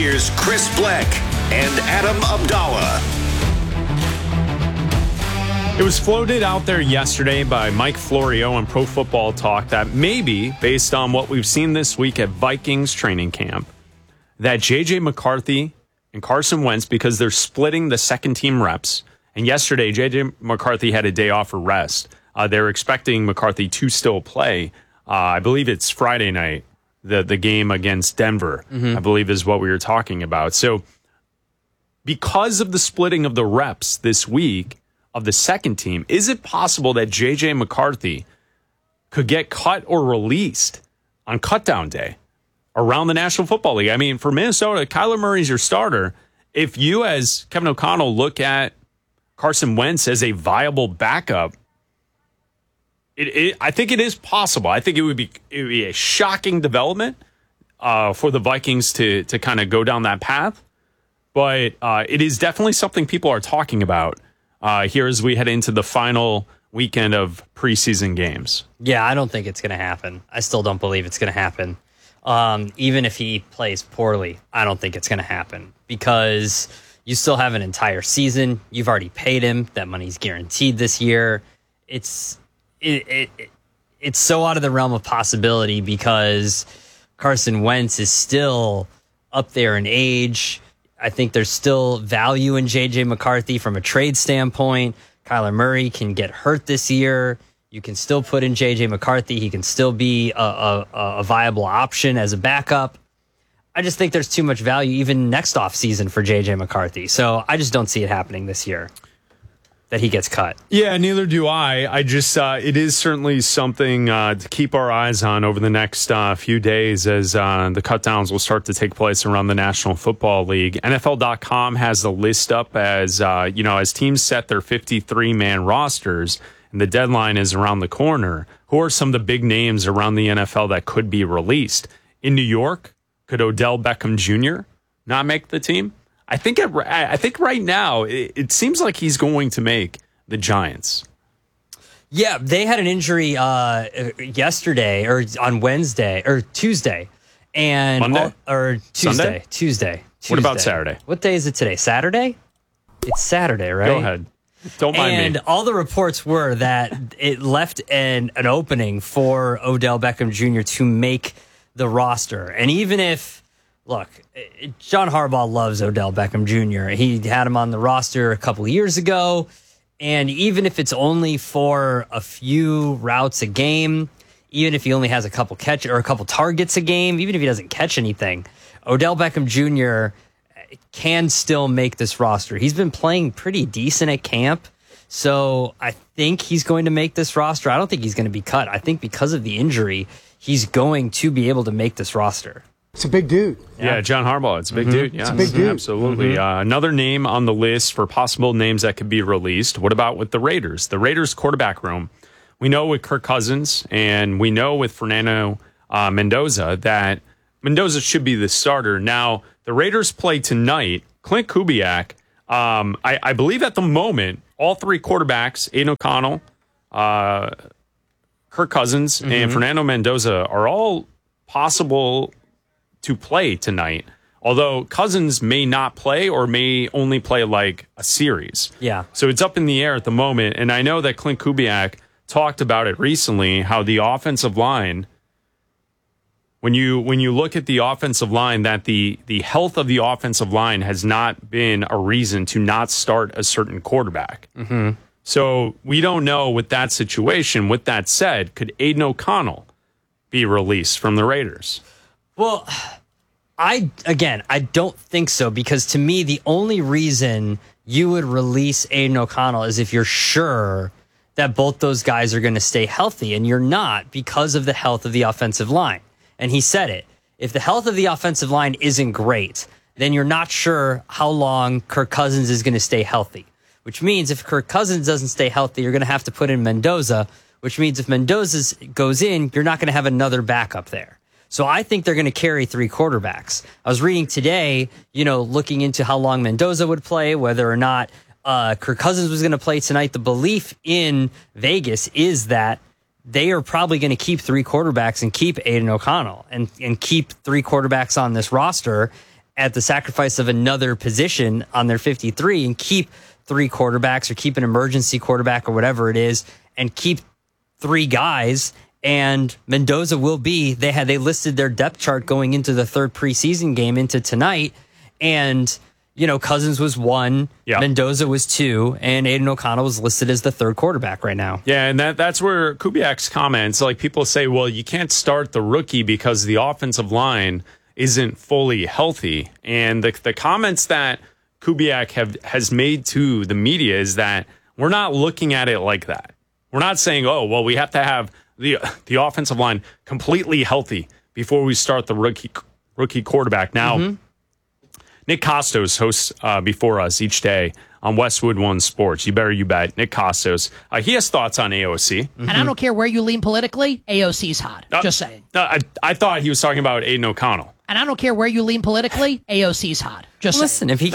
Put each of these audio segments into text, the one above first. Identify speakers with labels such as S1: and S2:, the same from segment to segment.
S1: Here's Chris Bleck and Adam Abdallah.
S2: It was floated out there yesterday by Mike Florio on Pro Football Talk that maybe, based on what we've seen this week at Vikings training camp, that J.J. McCarthy and Carson Wentz, because they're splitting the second-team reps, and yesterday J.J. McCarthy had a day off for rest. They're expecting McCarthy to still play. I believe it's Friday night, the game against Denver, I believe is what we were talking about. So because of the splitting of the reps this week of the second team, is it possible that J.J. McCarthy could get cut or released on cutdown day around the National Football League? I mean, for Minnesota, Kyler Murray's your starter. If you, as Kevin O'Connell, look at Carson Wentz as a viable backup, I think it is possible. I think it would be a shocking development for the Vikings to kind of go down that path. But it is definitely something people are talking about here as we head into the final weekend of preseason games.
S3: Yeah, I don't think it's going to happen. I still don't believe it's going to happen. Even if he plays poorly, I don't think it's going to happen because you still have an entire season. You've already paid him. That money's guaranteed this year. It's so out of the realm of possibility because Carson Wentz is still up there in age. I think there's still value in J.J. McCarthy from a trade standpoint. Kyler Murray can get hurt this year. You can still put in J.J. McCarthy. He can still be a viable option as a backup. I just think there's too much value even next offseason for J.J. McCarthy. So I just don't see it happening this year that he gets cut.
S2: Yeah, neither do I. I just, it is certainly something to keep our eyes on over the next few days as the cutdowns will start to take place around the National Football League. NFL.com has the list up as, as teams set their 53-man rosters and the deadline is around the corner. Who are some of the big names around the NFL that could be released? In New York, could Odell Beckham Jr. not make the team? I think right now it seems like he's going to make the Giants.
S3: Yeah, they had an injury yesterday or on Wednesday or Tuesday, and
S2: Monday
S3: or Tuesday. Tuesday.
S2: What about Saturday?
S3: What day is it today? Saturday? It's Saturday, right?
S2: Go ahead. Don't mind me.
S3: And all the reports were that it left an opening for Odell Beckham Jr. to make the roster, and even if. Look, John Harbaugh loves Odell Beckham Jr. He had him on the roster a couple of years ago, and even if it's only for a few routes a game, even if he only has a couple targets a game, even if he doesn't catch anything, Odell Beckham Jr. can still make this roster. He's been playing pretty decent at camp, so I think he's going to make this roster. I don't think he's going to be cut. I think because of the injury, he's going to be able to make this roster.
S4: It's a big dude.
S2: Yeah, John Harbaugh. It's a big dude. Yeah,
S4: it's a big dude.
S2: Absolutely. Another name on the list for possible names that could be released. What about with the Raiders? The Raiders quarterback room. We know with Kirk Cousins and we know with Fernando Mendoza that Mendoza should be the starter. Now, the Raiders play tonight. Clint Kubiak, I believe at the moment, all three quarterbacks, Aiden O'Connell, Kirk Cousins, and Fernando Mendoza are all possible to play tonight, although Cousins may not play or may only play like a series.
S3: Yeah.
S2: So it's up in the air at the moment, and I know that Clint Kubiak talked about it recently, how the offensive line, when you look at the offensive line, that the health of the offensive line has not been a reason to not start a certain quarterback. So we don't know with that situation. With that said, could Aiden O'Connell be released from the Raiders?
S3: Well, I don't think so, because to me, the only reason you would release Aiden O'Connell is if you're sure that both those guys are going to stay healthy, and you're not because of the health of the offensive line. And he said it. If the health of the offensive line isn't great, then you're not sure how long Kirk Cousins is going to stay healthy, which means if Kirk Cousins doesn't stay healthy, you're going to have to put in Mendoza, which means if Mendoza goes in, you're not going to have another backup there. So I think they're going to carry three quarterbacks. I was reading today, looking into how long Mendoza would play, whether or not Kirk Cousins was going to play tonight. The belief in Vegas is that they are probably going to keep three quarterbacks and keep Aiden O'Connell and keep three quarterbacks on this roster. at the sacrifice of another position on their 53 and keep 3 quarterbacks or keep an emergency quarterback or whatever it is and keep 3 guys. And Mendoza will be, they listed their depth chart going into the 3rd preseason game into tonight. And, Cousins was 1, Mendoza was 2, and Aiden O'Connell was listed as the 3rd quarterback right now.
S2: Yeah, and that's where Kubiak's comments, like people say, well, you can't start the rookie because the offensive line isn't fully healthy. And the comments that Kubiak has made to the media is that we're not looking at it like that. We're not saying, oh, well, we have to have the offensive line completely healthy before we start the rookie quarterback. Now, Nick Costos hosts before us each day on Westwood One Sports. You better you bet. Nick Costos. He has thoughts on AOC.
S4: And I don't care where you lean politically, AOC's hot. Just saying.
S2: I thought he was talking about Aiden O'Connell.
S4: And I don't care where you lean politically, AOC's hot. Just
S3: listen,
S4: saying.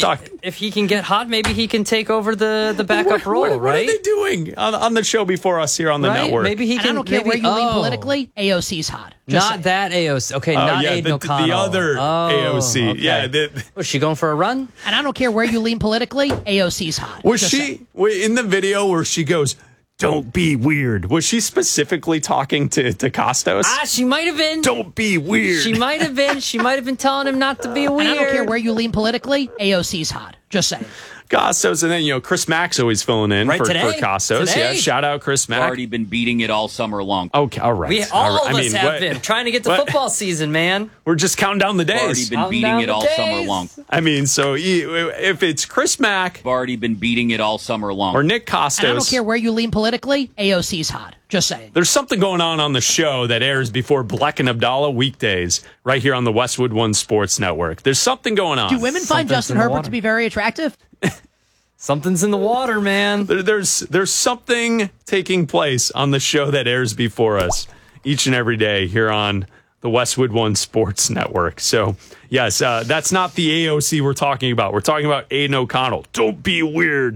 S3: If he can get hot, maybe he can take over the backup role, right?
S2: What are they doing on the show before us here on the network?
S3: Maybe he can.
S4: And I don't care where you lean politically, AOC's hot.
S3: Just not saying. That AOC. Okay, not Aiden O'Connell.
S2: The other AOC.
S3: Okay.
S2: Yeah.
S3: Was she going for a run?
S4: And I don't care where you lean politically, AOC's hot.
S2: Was she in the video where she goes, "Don't be weird"? Was she specifically talking to Costos?
S3: She might have been.
S2: Don't be weird.
S3: She might have been. She might have been telling him not to be weird.
S4: And I don't care where you lean politically, AOC's hot. Just saying.
S2: Costos, and then Chris Mack's always filling in for Costos.
S3: Today.
S2: Yeah, shout out Chris Mack.
S5: Already been beating it all summer long.
S2: Okay, all right.
S3: All of us have been trying to get to football season, man.
S2: We're just counting down the days.
S5: Already been beating it all summer long.
S2: I mean, so if it's Chris Mack,
S5: I've already been beating it all summer long.
S2: Or Nick Costos,
S4: and I don't care where you lean politically, AOC's hot. Just saying.
S2: There's something going on the show that airs before Black and Abdallah weekdays right here on the Westwood One Sports Network. There's something going on.
S4: Do women find Justin Herbert to be very attractive?
S3: Something's in the water, man.
S2: There's something taking place on the show that airs before us each and every day here on the Westwood One Sports Network. So, yes, that's not the AOC we're talking about. We're talking about Aiden O'Connell. Don't be weird.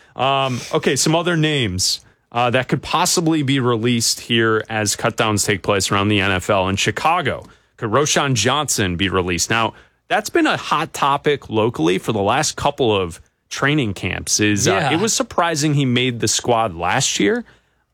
S2: Okay, some other names that could possibly be released here as cutdowns take place around the NFL. In Chicago, could Roschon Johnson be released? Now, that's been a hot topic locally for the last couple of training camps. It was surprising he made the squad last year.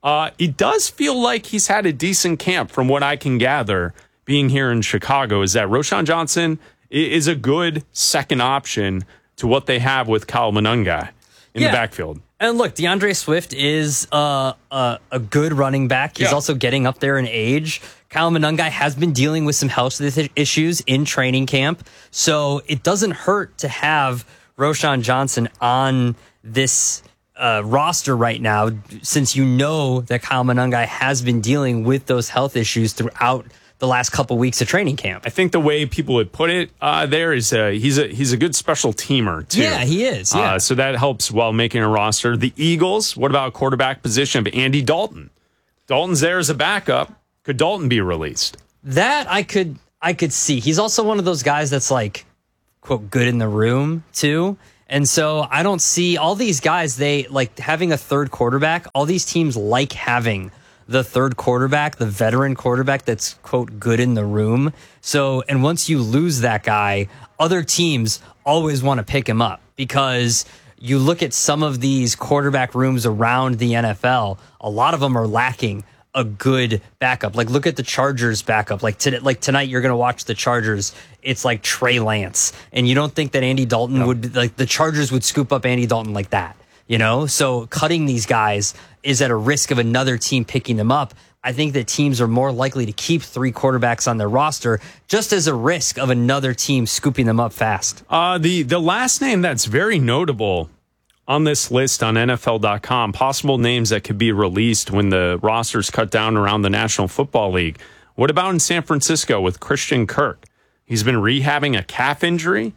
S2: It does feel like he's had a decent camp from what I can gather being here in Chicago, is that Roschon Johnson is a good second option to what they have with Kyle Monangai in the backfield.
S3: And look, DeAndre Swift is a good running back. He's also getting up there in age. Kyle Monangai has been dealing with some health issues in training camp. So it doesn't hurt to have Roschon Johnson on this roster right now, since you know that Kyle Monangai has been dealing with those health issues throughout the last couple weeks of training camp.
S2: I think the way people would put it there is he's a good special teamer, too.
S3: Yeah, he is. Yeah.
S2: So that helps while making a roster. The Eagles, what about quarterback position of Andy Dalton? Dalton's there as a backup. Could Dalton be released?
S3: That I could see. He's also one of those guys that's like, quote, good in the room, too. And so I don't see all these guys, they like having a third quarterback. All these teams like having the third quarterback, the veteran quarterback that's, quote, good in the room. So, and once you lose that guy, other teams always want to pick him up, because you look at some of these quarterback rooms around the NFL, a lot of them are lacking a good backup. Like, look at the Chargers backup. Like tonight, you're going to watch the Chargers. It's like Trey Lance. And you don't think that Andy Dalton would, like, the Chargers would scoop up Andy Dalton like that, you know? So cutting these guys is at a risk of another team picking them up. I think that teams are more likely to keep three quarterbacks on their roster just as a risk of another team scooping them up fast.
S2: The last name that's very notable on this list on NFL.com, possible names that could be released when the roster's cut down around the National Football League. What about in San Francisco with Christian Kirk? He's been rehabbing a calf injury.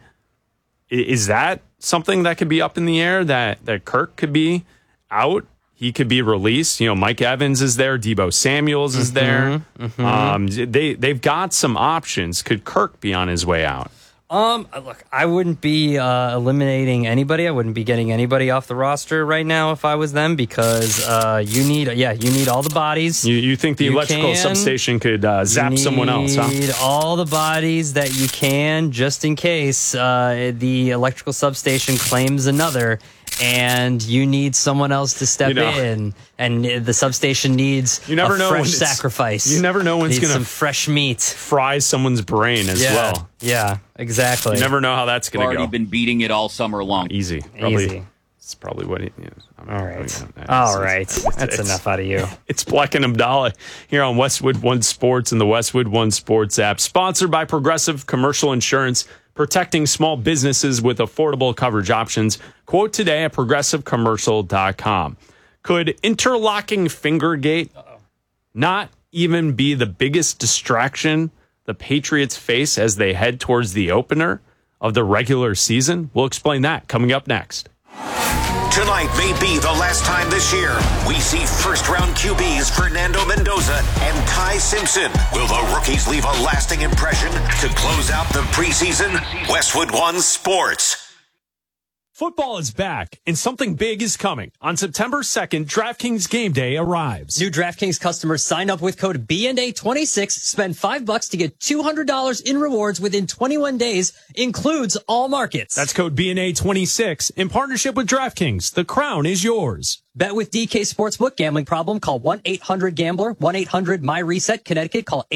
S2: Is that something that could be up in the air, that Kirk could be out? He could be released. You know, Mike Evans is there. Deebo Samuels is there. They've got some options. Could Kirk be on his way out?
S3: Look, I wouldn't be eliminating anybody. I wouldn't be getting anybody off the roster right now if I was them, because you need all the bodies.
S2: You think the electrical substation could zap someone else, huh?
S3: You need all the bodies that you can, just in case the electrical substation claims another, and you need someone else to step in, and the substation needs fresh sacrifice.
S2: You never know when it's going to
S3: some fresh meat,
S2: fry someone's brain as well.
S3: Yeah, exactly.
S2: You never know how that's going to go.
S5: Already been beating it all summer long.
S2: Easy. It's probably what he is.
S3: All right. That's enough out of you.
S2: It's Bleck and Abdallah here on Westwood One Sports and the Westwood One Sports app. Sponsored by Progressive Commercial Insurance, protecting small businesses with affordable coverage options. Quote today at progressivecommercial.com. Could interlocking finger gate not even be the biggest distraction the Patriots face as they head towards the opener of the regular season? We'll explain that coming up next.
S1: Tonight may be the last time this year we see first-round QBs Fernando Mendoza and Ty Simpson. Will the rookies leave a lasting impression to close out the preseason? Westwood One Sports.
S2: Football is back, and something big is coming. On September 2nd, DraftKings Game Day arrives.
S3: New DraftKings customers sign up with code BNA26, spend $5 to get $200 in rewards within 21 days, includes all markets.
S2: That's code BNA26 in partnership with DraftKings. The crown is yours.
S3: Bet with DK Sportsbook. Gambling problem? Call 1-800-GAMBLER. 1-800-MY-RESET. Connecticut. Call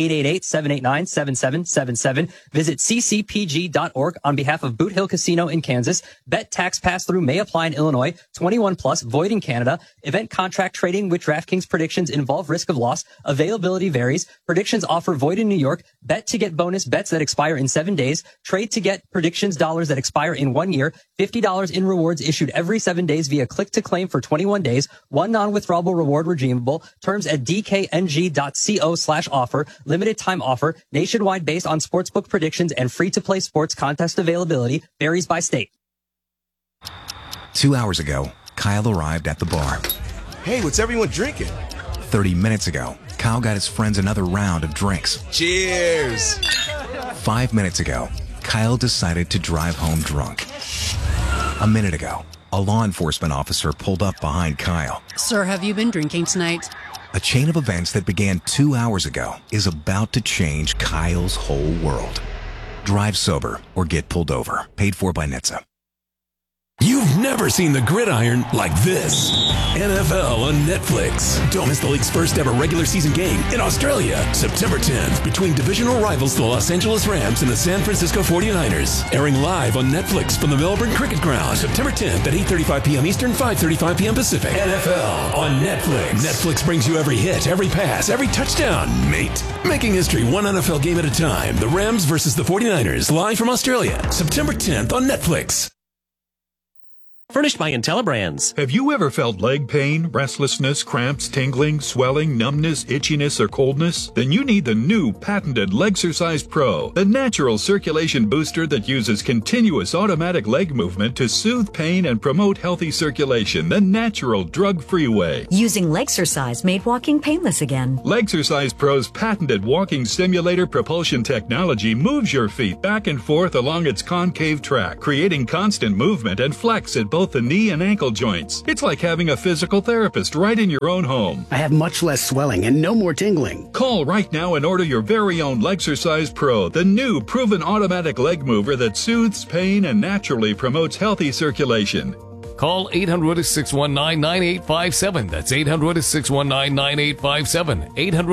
S3: 888-789-7777. Visit ccpg.org on behalf of Boot Hill Casino in Kansas. Bet tax pass-through may apply in Illinois. 21 plus. Void in Canada. Event contract trading with DraftKings predictions involve risk of loss. Availability varies. Predictions offer void in New York. Bet to get bonus bets that expire in 7 days. Trade to get predictions dollars that expire in 1 year. $50 in rewards issued every 7 days via click to claim for 21 days. One non-withdrawable reward redeemable. Terms at dkng.co/offer. Limited time offer. Nationwide based on sportsbook predictions and free-to-play sports contest availability. Varies by state.
S6: 2 hours ago, Kyle arrived at the bar.
S7: Hey, what's everyone drinking?
S6: 30 minutes ago, Kyle got his friends another round of drinks.
S7: Cheers!
S6: 5 minutes ago, Kyle decided to drive home drunk. A minute ago, a law enforcement officer pulled up behind Kyle.
S8: Sir, have you been drinking tonight?
S6: A chain of events that began 2 hours ago is about to change Kyle's whole world. Drive sober or get pulled over. Paid for by NHTSA.
S9: You've never seen the gridiron like this. NFL on Netflix. Don't miss the league's first ever regular season game in Australia, September 10th, between divisional rivals the Los Angeles Rams and the San Francisco 49ers. Airing live on Netflix from the Melbourne Cricket Ground, September 10th at 8:35 p.m. Eastern, 5:35 p.m. Pacific. NFL on Netflix. Netflix brings you every hit, every pass, every touchdown, mate. Making history one NFL game at a time. The Rams versus the 49ers, live from Australia, September 10th on Netflix.
S10: Furnished by IntelliBrands.
S11: Have you ever felt leg pain, restlessness, cramps, tingling, swelling, numbness, itchiness, or coldness? Then you need the new patented Legsercise Pro, the natural circulation booster that uses continuous automatic leg movement to soothe pain and promote healthy circulation the natural drug-free way.
S12: Using Legsercise made walking painless again.
S11: Legsercise Pro's patented walking simulator propulsion technology moves your feet back and forth along its concave track, creating constant movement and flex at both the knee and ankle joints. It's like having a physical therapist right in your own home.
S13: I have much less swelling and no more tingling.
S11: Call right now and order your very own Legsercise Pro, the new proven automatic leg mover that soothes pain and naturally promotes healthy circulation.
S14: Call 800-619-9857. That's 800-619-9857.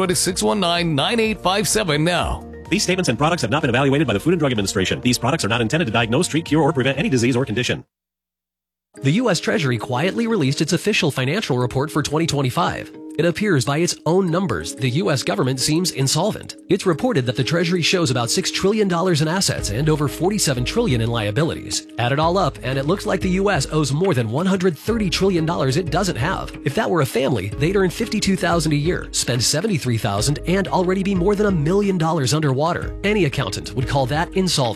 S14: 800-619-9857 now.
S10: These statements and products have not been evaluated by the Food and Drug Administration. These products are not intended to diagnose, treat, cure, or prevent any disease or condition.
S15: The U.S. Treasury quietly released its official financial report for 2025. It appears by its own numbers, the U.S. government seems insolvent. It's reported that the Treasury shows about $6 trillion in assets and over $47 trillion in liabilities. Add it all up, and it looks like the U.S. owes more than $130 trillion it doesn't have. If that were a family, they'd earn $52,000 a year, spend $73,000, and already be more than $1 million underwater. Any accountant would call that insolvent.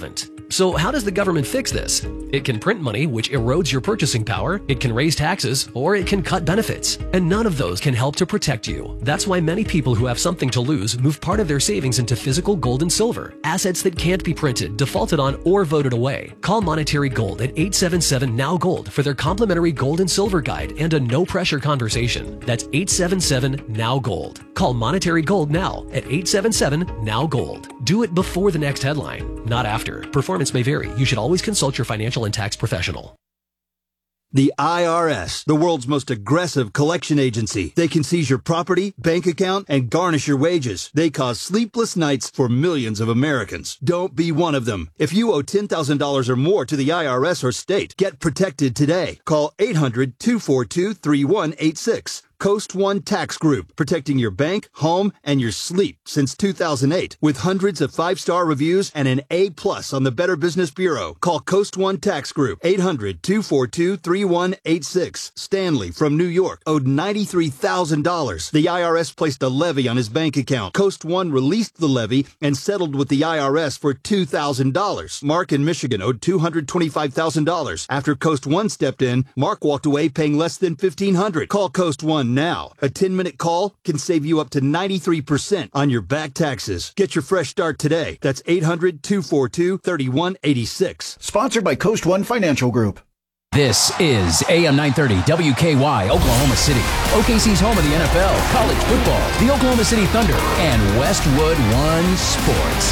S15: So how does the government fix this? It can print money, which erodes your purchasing power, it can raise taxes, or it can cut benefits. And none of those can help to protect you. That's why many people who have something to lose move part of their savings into physical gold and silver, assets that can't be printed, defaulted on, or voted away. Call Monetary Gold at 877-NOW-GOLD for their complimentary gold and silver guide and a no-pressure conversation. That's 877-NOW-GOLD. Call Monetary Gold now at 877-NOW-GOLD. Do it before the next headline, not after. Performance may vary. You should always consult your financial and tax professional.
S14: The IRS, the world's most aggressive collection agency. They can seize your property, bank account, and garnish your wages. They cause sleepless nights for millions of Americans. Don't be one of them. If you owe $10,000 or more to the IRS or state, get protected today. Call 800-242-3186. Coast One Tax Group, protecting your bank, home, and your sleep since 2008. With hundreds of 5-star reviews and an A+ on the Better Business Bureau. Call Coast One Tax Group, 800-242-3186. Stanley from New York owed $93,000. The IRS placed a levy on his bank account. Coast One released the levy and settled with the IRS for $2,000. Mark in Michigan owed $225,000. After Coast One stepped in, Mark walked away paying less than $1,500. Call Coast One now. A 10-minute call can save you up to 93% on your back taxes. Get your fresh start today. That's 800-242-3186.
S16: Sponsored by Coast One Financial Group.
S17: This is AM 930 WKY, Oklahoma City. OKC's home of the NFL, college football, the Oklahoma City Thunder, and Westwood One Sports.